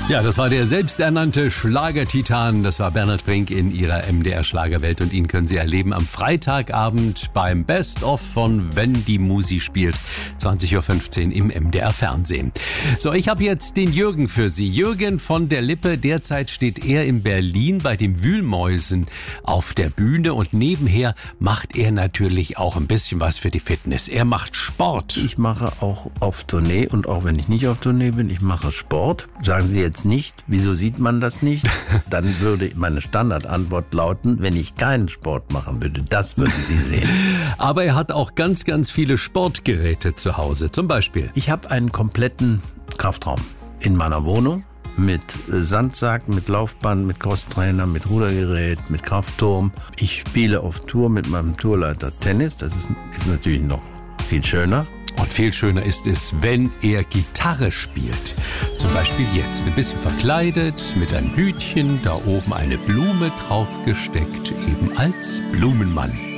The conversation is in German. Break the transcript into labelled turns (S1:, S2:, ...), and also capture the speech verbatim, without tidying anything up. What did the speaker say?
S1: Ja, das war der selbsternannte Schlagertitan. Das war Bernhard Brink in ihrer M D R-Schlagerwelt. Und ihn können Sie erleben am Freitagabend beim Best-of von Wenn die Musi spielt. zwanzig Uhr fünfzehn im M D R-Fernsehen. So, ich habe jetzt den Jürgen für Sie. Jürgen von der Lippe. Derzeit steht er in Berlin bei den Wühlmäusen auf der Bühne. Und nebenher macht er natürlich auch ein bisschen was für die Fitness. Er macht Sport.
S2: Ich mache auch auf Tournee und auch wenn ich nicht auf Tournee bin, ich mache Sport. Sagen Sie jetzt nicht, wieso sieht man das nicht? Dann würde meine Standardantwort lauten, wenn ich keinen Sport machen würde. Das würden Sie sehen.
S1: Aber er hat auch ganz, ganz viele Sportgeräte zu Hause. Zum Beispiel.
S2: Ich habe einen kompletten Kraftraum in meiner Wohnung mit Sandsack, mit Laufband, mit Crosstrainer, mit Rudergerät, mit Kraftturm. Ich spiele auf Tour mit meinem Tourleiter Tennis. Das ist, ist natürlich noch viel schöner.
S1: Und viel schöner ist es, wenn er Gitarre spielt. Zum Beispiel jetzt ein bisschen verkleidet, mit einem Hütchen, da oben eine Blume draufgesteckt, eben als Blumenmann.